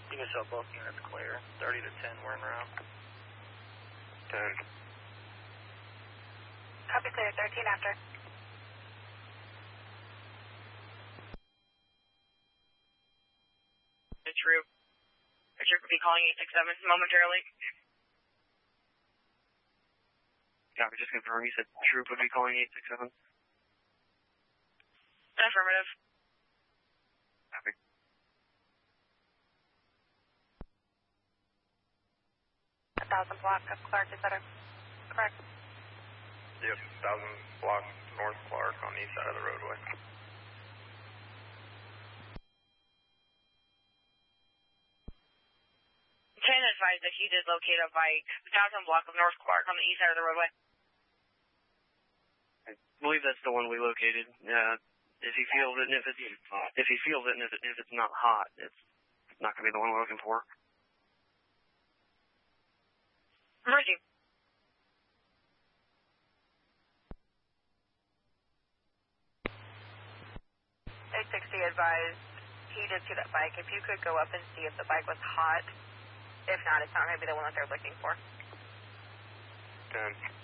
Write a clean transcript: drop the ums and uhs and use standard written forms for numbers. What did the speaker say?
USL both units clear. 30 to 10, we're en route. 10. Copy clear, 13 after. The troop. The troop will be calling 867 momentarily. Copy, just confirm. You said troop would be calling 867? Affirmative. Copy. A 1,000 block of Clark, is that correct? Yep, 1,000 block North Clark on the east side of the roadway. Ten advised that he did locate a bike, 1,000 block of North Clark on the east side of the roadway. I believe that's the one we located. If he feels it, and if it's not hot, it's not going to be the one we're looking for. Mercy. 860 advised he did see that bike. If you could go up and see if the bike was hot. If not, it's not going to be the one that they're looking for. 10.